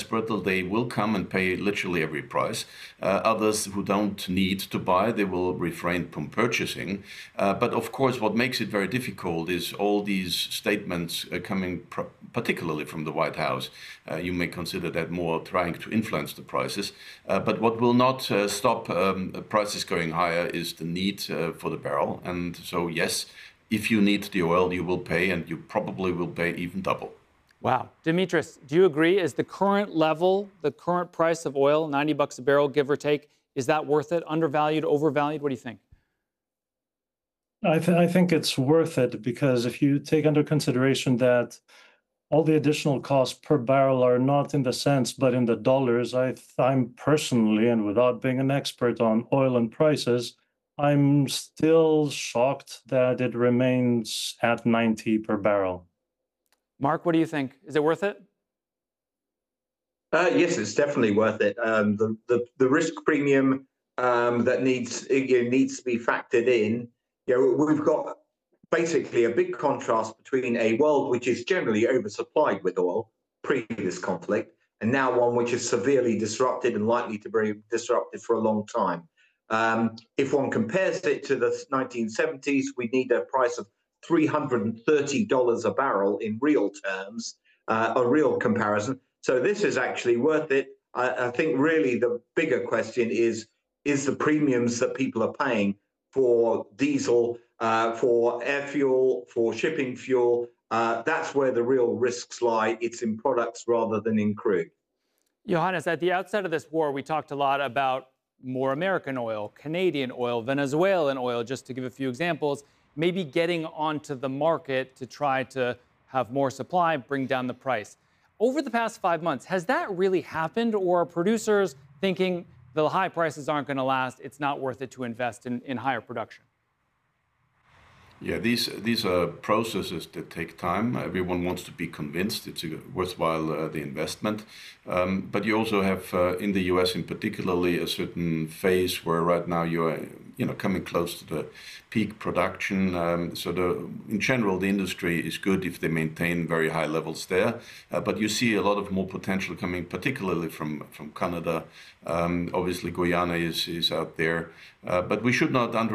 desperate, they will come and pay literally every price. Others who don't need to buy, they will refrain from purchasing. But of course, what makes it very difficult is all these statements coming particularly from the White House. You may consider that more trying to influence the prices. But what will not stop prices going higher is the need for the barrel. And so, yes, if you need the oil, you will pay, and you probably will pay even double. Wow. Dimitris, do you agree? Is the current level, the current price of oil, $90 a barrel, give or take, is that worth it? Undervalued, overvalued? What do you think? I think it's worth it, because if you take under consideration that all the additional costs per barrel are not in the cents, but in the dollars, I'm personally, and without being an expert on oil and prices, I'm still shocked that it remains at 90 per barrel. Mark, what do you think? Is it worth it? Yes, it's definitely worth it. The risk premium that needs to be factored in. We've got basically a big contrast between a world which is generally oversupplied with oil pre this conflict, and now one which is severely disrupted and likely to be disrupted for a long time. If one compares it to the 1970s, we need a price of $330 a barrel in real terms, a real comparison. So this is actually worth it. I think really the bigger question is the premiums that people are paying for diesel, for air fuel, for shipping fuel. That's where the real risks lie. It's in products rather than in crude. Johannes, at the outset of this war, we talked a lot about more American oil, Canadian oil, Venezuelan oil, just to give a few examples, maybe getting onto the market to try to have more supply, bring down the price. Over the past 5 months, has that really happened, or are producers thinking the high prices aren't going to last, it's not worth it to invest in higher production? Yeah, these are processes that take time. Everyone wants to be convinced it's worthwhile, the investment. But you also have, in the US in particularly, a certain phase where right now you are coming close to the peak production. In general, the industry is good if they maintain very high levels there. But you see a lot of more potential coming, particularly from Canada. Obviously, Guyana is out there. But we should not